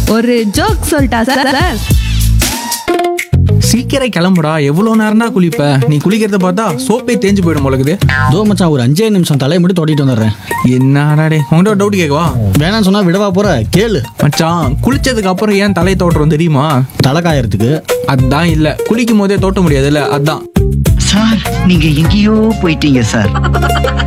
ஒரு ஜோக் சொல்லிட்டா sir sir. சீக்கிரம் கிளம்புடா, எவ்வளோ நேரம் தான் குளிப்ப? நீ குளிக்கிறத பார்த்தா சோப்பே தேஞ்சு போயிடும் போலக்குது. தோ மச்சான், ஒரு 5 நிமிஷம் தலையை மட்டும் தொட்டிட்டு வந்துடுறேன். என்னடா டே, உங்கள்கிட்ட ஒரு டவுட் கேட்கவா? வேணான்னு சொன்னா விடவா போற? கேளு. மச்சான், குளிச்சதுக்கு அப்புறம் ஏன் தலையை தோட்டுறோம் தெரியுமா? தலை காயறதுக்கு. அதான் இல்ல, குளிக்கும் போதே தோட்ட முடியாதுல்ல, அதான். சார், நீங்க எங்கேயோ போயிட்டீங்க சார்.